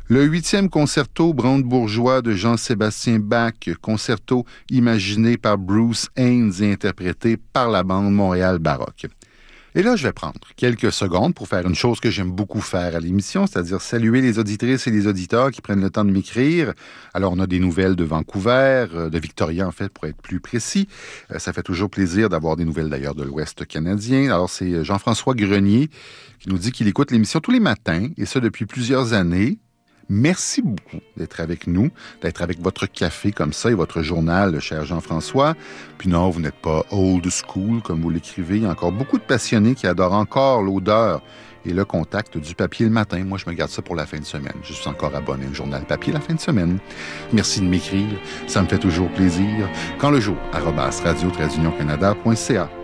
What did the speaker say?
Le 8e concerto brandebourgeois de Jean-Sébastien Bach, concerto imaginé par Bruce Haynes et interprété par la bande Montréal Baroque. Et là, je vais prendre quelques secondes pour faire une chose que j'aime beaucoup faire à l'émission, c'est-à-dire saluer les auditrices et les auditeurs qui prennent le temps de m'écrire. Alors, on a des nouvelles de Vancouver, de Victoria, en fait, pour être plus précis. Ça fait toujours plaisir d'avoir des nouvelles, d'ailleurs, de l'Ouest canadien. Alors, c'est Jean-François Grenier qui nous dit qu'il écoute l'émission tous les matins, et ça depuis plusieurs années. Merci beaucoup d'être avec nous, d'être avec votre café comme ça et votre journal, cher Jean-François. Puis non, vous n'êtes pas old school comme vous l'écrivez. Il y a encore beaucoup de passionnés qui adorent encore l'odeur et le contact du papier le matin. Moi, je me garde ça pour la fin de semaine. Je suis encore abonné au journal papier la fin de semaine. Merci de m'écrire. Ça me fait toujours plaisir. Quand le jour, @radio-canada.ca.